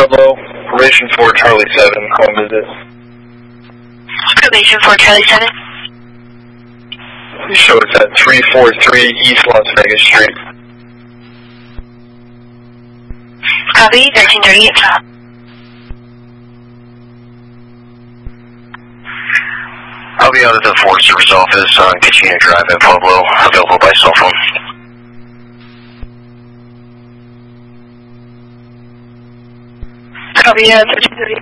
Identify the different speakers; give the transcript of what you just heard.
Speaker 1: Pueblo, Formation 4 Charlie 7, home visit.
Speaker 2: Formation 4 Charlie 7.
Speaker 1: You show it's at 343 East Las Vegas Street.
Speaker 2: Copy, 1338.
Speaker 3: I'll be out at the Forest Service office on Katrina Drive in Pueblo, available by cell phone.
Speaker 2: Copy, 1338.